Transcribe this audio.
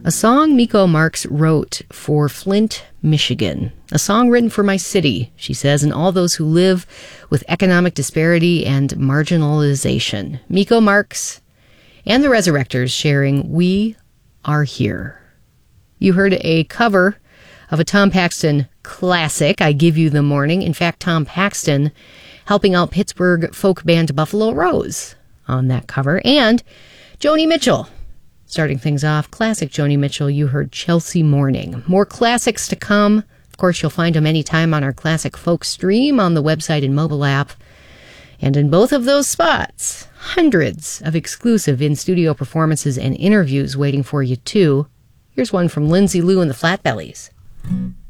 A song Miko Marks wrote for Flint, Michigan. A song written for my city, she says, and all those who live with economic disparity and marginalization. Miko Marks and the Resurrectors sharing We Are Here. You heard a cover of a Tom Paxton classic, I Give You the Morning. In fact, Tom Paxton helping out Pittsburgh folk band Buffalo Rose on that cover. And Joni Mitchell. Starting things off, classic Joni Mitchell, you heard Chelsea Morning. More classics to come. Of course, you'll find them anytime on our Classic Folk stream on the website and mobile app. And in both of those spots, hundreds of exclusive in-studio performances and interviews waiting for you, too. Here's one from Lindsay Lou and the Flatbellies.